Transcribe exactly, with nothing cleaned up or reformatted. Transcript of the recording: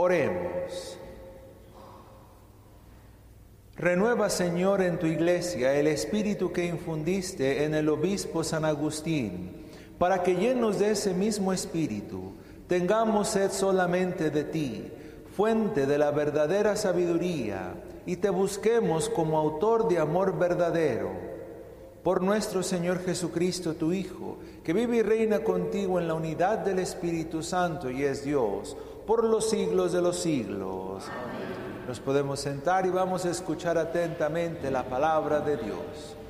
Oremos. Renueva, Señor, en tu iglesia el espíritu que infundiste en el obispo San Agustín, para que llenos de ese mismo espíritu tengamos sed solamente de ti, fuente de la verdadera sabiduría, y te busquemos como autor de amor verdadero. Por nuestro Señor Jesucristo, tu Hijo, que vive y reina contigo en la unidad del Espíritu Santo y es Dios, por los siglos de los siglos. Amén. Nos podemos sentar y vamos a escuchar atentamente la palabra de Dios.